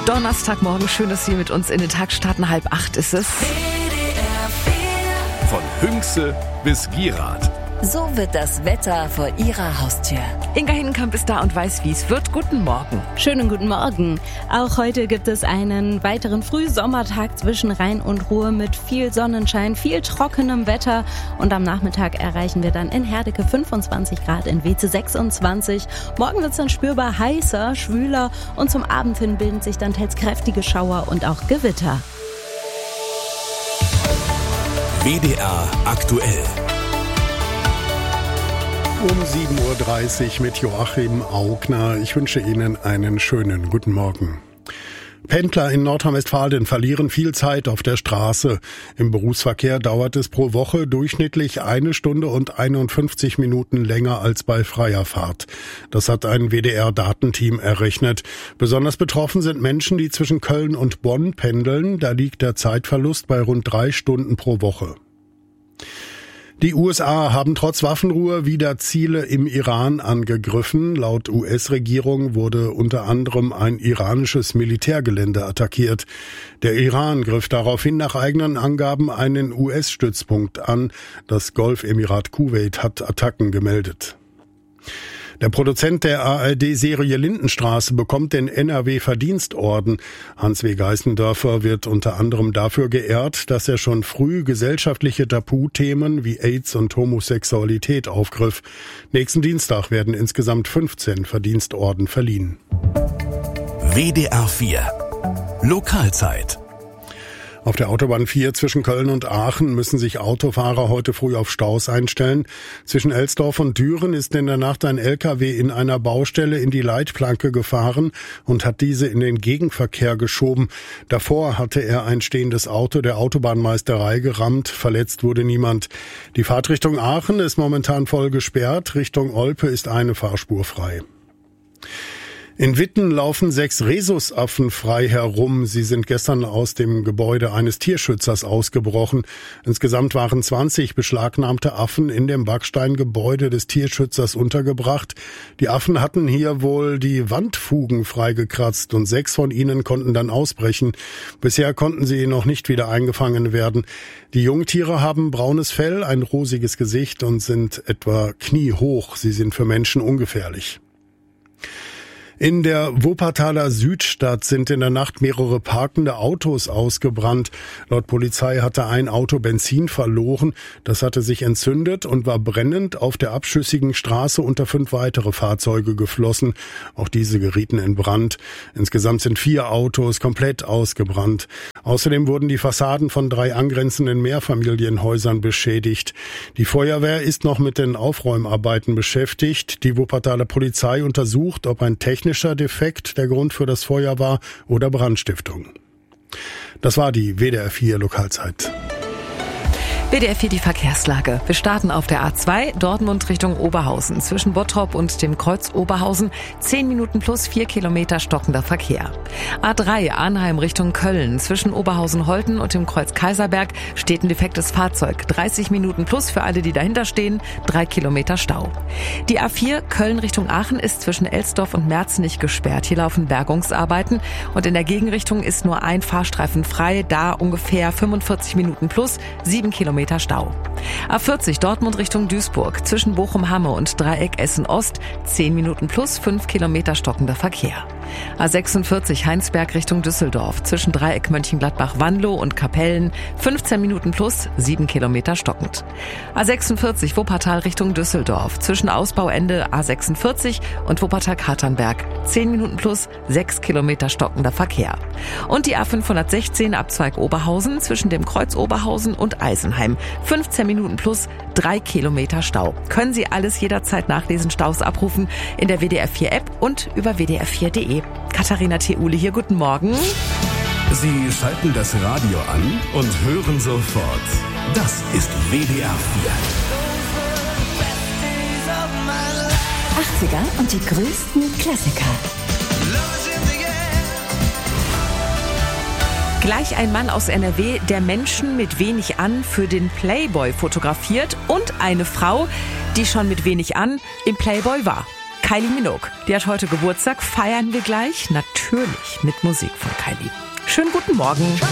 Donnerstagmorgen, schön, dass Sie mit uns in den Tag starten. 7:30 ist es. Von Hünxe bis Gierat. So wird das Wetter vor Ihrer Haustür. Inga Hinnenkamp ist da und weiß, wie es wird. Guten Morgen. Schönen guten Morgen. Auch heute gibt es einen weiteren Frühsommertag zwischen Rhein und Ruhr mit viel Sonnenschein, viel trockenem Wetter. Und am Nachmittag erreichen wir dann in Herdecke 25 Grad, in Weze 26. Morgen wird es dann spürbar heißer, schwüler und zum Abend hin bilden sich dann teils kräftige Schauer und auch Gewitter. WDR aktuell. Um 7:30 Uhr mit Joachim Augner. Ich wünsche Ihnen einen schönen guten Morgen. Pendler in Nordrhein-Westfalen verlieren viel Zeit auf der Straße. Im Berufsverkehr dauert es pro Woche durchschnittlich 1 Stunde und 51 Minuten länger als bei freier Fahrt. Das hat ein WDR-Datenteam errechnet. Besonders betroffen sind Menschen, die zwischen Köln und Bonn pendeln. Da liegt der Zeitverlust bei rund 3 Stunden pro Woche. Die USA haben trotz Waffenruhe wieder Ziele im Iran angegriffen. Laut US-Regierung wurde unter anderem ein iranisches Militärgelände attackiert. Der Iran griff daraufhin nach eigenen Angaben einen US-Stützpunkt an. Das Golfemirat Kuwait hat Attacken gemeldet. Der Produzent der ARD-Serie Lindenstraße bekommt den NRW-Verdienstorden. Hans W. Geißendörfer wird unter anderem dafür geehrt, dass er schon früh gesellschaftliche Tabuthemen wie AIDS und Homosexualität aufgriff. Nächsten Dienstag werden insgesamt 15 Verdienstorden verliehen. WDR 4 Lokalzeit. Auf der Autobahn 4 zwischen Köln und Aachen müssen sich Autofahrer heute früh auf Staus einstellen. Zwischen Elsdorf und Düren ist in der Nacht ein LKW in einer Baustelle in die Leitplanke gefahren und hat diese in den Gegenverkehr geschoben. Davor hatte er ein stehendes Auto der Autobahnmeisterei gerammt. Verletzt wurde niemand. Die Fahrt Richtung Aachen ist momentan voll gesperrt. Richtung Olpe ist eine Fahrspur frei. In Witten laufen 6 Rhesusaffen frei herum. Sie sind gestern aus dem Gebäude eines Tierschützers ausgebrochen. Insgesamt waren 20 beschlagnahmte Affen in dem Backsteingebäude des Tierschützers untergebracht. Die Affen hatten hier wohl die Wandfugen freigekratzt und 6 von ihnen konnten dann ausbrechen. Bisher konnten sie noch nicht wieder eingefangen werden. Die Jungtiere haben braunes Fell, ein rosiges Gesicht und sind etwa kniehoch. Sie sind für Menschen ungefährlich. In der Wuppertaler Südstadt sind in der Nacht mehrere parkende Autos ausgebrannt. Laut Polizei hatte ein Auto Benzin verloren. Das hatte sich entzündet und war brennend auf der abschüssigen Straße unter 5 weitere Fahrzeuge geflossen. Auch diese gerieten in Brand. Insgesamt sind 4 Autos komplett ausgebrannt. Außerdem wurden die Fassaden von 3 angrenzenden Mehrfamilienhäusern beschädigt. Die Feuerwehr ist noch mit den Aufräumarbeiten beschäftigt. Die Wuppertaler Polizei untersucht, ob ein technischer Defekt der Grund für das Feuer war oder Brandstiftung. Das war die WDR 4 Lokalzeit. WDR 4 die Verkehrslage. Wir starten auf der A2 Dortmund Richtung Oberhausen. Zwischen Bottrop und dem Kreuz Oberhausen 10 Minuten plus 4 Kilometer stockender Verkehr. A3 Arnheim Richtung Köln. Zwischen Oberhausen-Holten und dem Kreuz Kaiserberg steht ein defektes Fahrzeug. 30 Minuten plus für alle, die dahinter stehen. 3 Kilometer Stau. Die A4 Köln Richtung Aachen ist zwischen Elsdorf und Merzenich gesperrt. Hier laufen Bergungsarbeiten und in der Gegenrichtung ist nur ein Fahrstreifen frei. Da ungefähr 45 Minuten plus 7 Kilometer Stau. A40 Dortmund Richtung Duisburg. Zwischen Bochum-Hamme und Dreieck Essen-Ost 10 Minuten plus 5 Kilometer stockender Verkehr. A46 Heinsberg Richtung Düsseldorf. Zwischen Dreieck Mönchengladbach-Wanlo und Kapellen 15 Minuten plus 7 Kilometer stockend. A46 Wuppertal Richtung Düsseldorf. Zwischen Ausbauende A46 und Wuppertal-Katernberg 10 Minuten plus 6 Kilometer stockender Verkehr. Und die A516 Abzweig Oberhausen zwischen dem Kreuz Oberhausen und Eisenheim 15 Minuten plus 3 Kilometer Stau. Können Sie alles jederzeit nachlesen, Staus abrufen in der WDR 4 App und über wdr4.de. Katharina Theule hier, guten Morgen. Sie schalten das Radio an und hören sofort. Das ist WDR 4. 80er und die größten Klassiker. Gleich ein Mann aus NRW, der Menschen mit wenig an für den Playboy fotografiert und eine Frau, die schon mit wenig an im Playboy war. Kylie Minogue. Die hat heute Geburtstag, feiern wir gleich, natürlich mit Musik von Kylie. Schönen guten Morgen.